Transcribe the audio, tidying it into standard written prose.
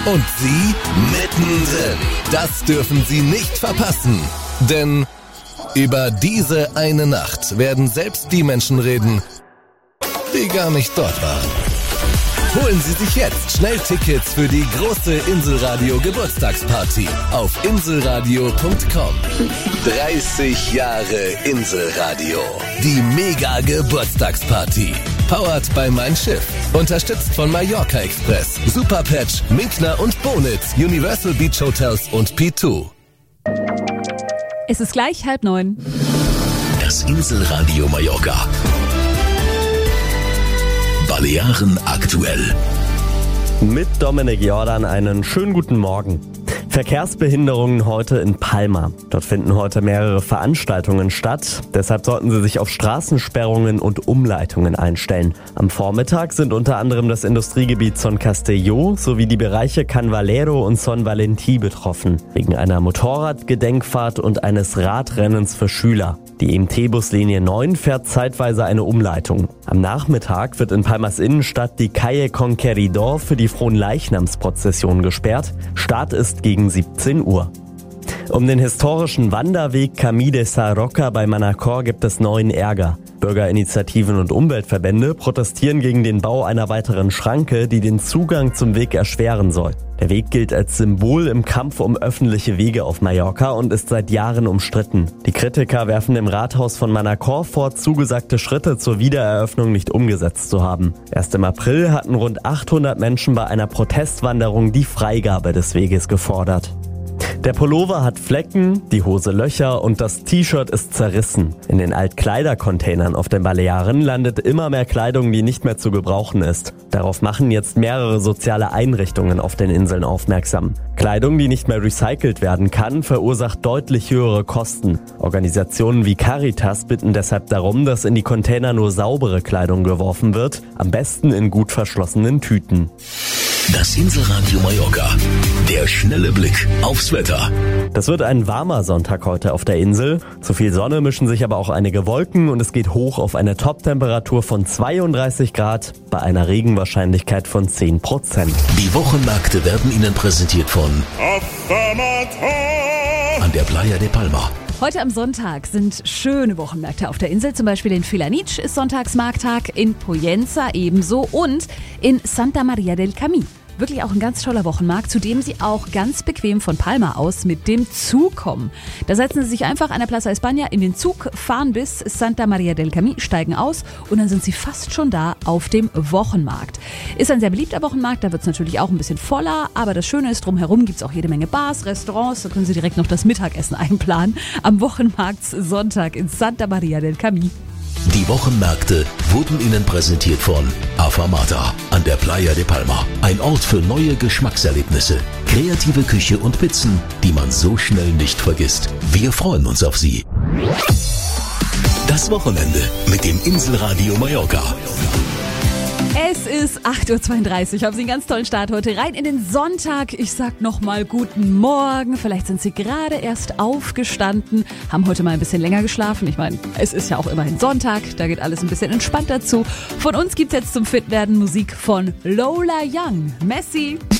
Und Sie mittendrin. Das dürfen Sie nicht verpassen. Denn über diese eine Nacht werden selbst die Menschen reden, die gar nicht dort waren. Holen Sie sich jetzt schnell Tickets für die große Inselradio Geburtstagsparty auf inselradio.com. 30 Jahre Inselradio. Die Mega Geburtstagsparty. Powered by Mein Schiff. Unterstützt von Mallorca Express, Superpatch, Minkner und Bonitz, Universal Beach Hotels und P2. Es ist gleich 8:30. Das Inselradio Mallorca. Balearen aktuell. Mit Dominik Jordan einen schönen guten Morgen. Verkehrsbehinderungen heute in Palma. Dort finden heute mehrere Veranstaltungen statt. Deshalb sollten Sie sich auf Straßensperrungen und Umleitungen einstellen. Am Vormittag sind unter anderem das Industriegebiet Son Castelló sowie die Bereiche Can Valero und Son Valentí betroffen. Wegen einer Motorradgedenkfahrt und eines Radrennens für Schüler. Die EMT-Buslinie 9 fährt zeitweise eine Umleitung. Am Nachmittag wird in Palmas Innenstadt die Calle Conqueridor für die Fronleichnamsprozession gesperrt. Start ist gegen 17 Uhr. Um den historischen Wanderweg Camí de Sarroca bei Manacor gibt es neuen Ärger. Bürgerinitiativen und Umweltverbände protestieren gegen den Bau einer weiteren Schranke, die den Zugang zum Weg erschweren soll. Der Weg gilt als Symbol im Kampf um öffentliche Wege auf Mallorca und ist seit Jahren umstritten. Die Kritiker werfen dem Rathaus von Manacor vor, zugesagte Schritte zur Wiedereröffnung nicht umgesetzt zu haben. Erst im April hatten rund 800 Menschen bei einer Protestwanderung die Freigabe des Weges gefordert. Der Pullover hat Flecken, die Hose Löcher und das T-Shirt ist zerrissen. In den Altkleidercontainern auf den Balearen landet immer mehr Kleidung, die nicht mehr zu gebrauchen ist. Darauf machen jetzt mehrere soziale Einrichtungen auf den Inseln aufmerksam. Kleidung, die nicht mehr recycelt werden kann, verursacht deutlich höhere Kosten. Organisationen wie Caritas bitten deshalb darum, dass in die Container nur saubere Kleidung geworfen wird, am besten in gut verschlossenen Tüten. Das Inselradio Mallorca. Der schnelle Blick aufs Wetter. Das wird ein warmer Sonntag heute auf der Insel. Zu viel Sonne mischen sich aber auch einige Wolken und es geht hoch auf eine Top-Temperatur von 32 Grad bei einer Regenwahrscheinlichkeit von 10%. Die Wochenmärkte werden Ihnen präsentiert von an der Playa de Palma. Heute am Sonntag sind schöne Wochenmärkte auf der Insel. Zum Beispiel in Felanitx ist Sonntagsmarkttag, in Pollença ebenso und in Santa Maria del Camí. Wirklich auch ein ganz toller Wochenmarkt, zu dem Sie auch ganz bequem von Palma aus mit dem Zug kommen. Da setzen Sie sich einfach an der Plaza España in den Zug, fahren bis Santa Maria del Camí, steigen aus und dann sind Sie fast schon da auf dem Wochenmarkt. Ist ein sehr beliebter Wochenmarkt, da wird es natürlich auch ein bisschen voller, aber das Schöne ist, drumherum gibt es auch jede Menge Bars, Restaurants, da können Sie direkt noch das Mittagessen einplanen am Wochenmarktssonntag in Santa Maria del Camí. Die Wochenmärkte wurden Ihnen präsentiert von Afamata an der Playa de Palma. Ein Ort für neue Geschmackserlebnisse, kreative Küche und Pizzen, die man so schnell nicht vergisst. Wir freuen uns auf Sie. Das Wochenende mit dem Inselradio Mallorca. Es ist 8:32 Uhr. Haben Sie einen ganz tollen Start heute rein in den Sonntag. Ich sag nochmal guten Morgen. Vielleicht sind Sie gerade erst aufgestanden, haben heute mal ein bisschen länger geschlafen. Ich meine, es ist ja auch immerhin Sonntag. Da geht alles ein bisschen entspannter zu. Von uns gibt's jetzt zum Fitwerden Musik von Lola Young. Messi.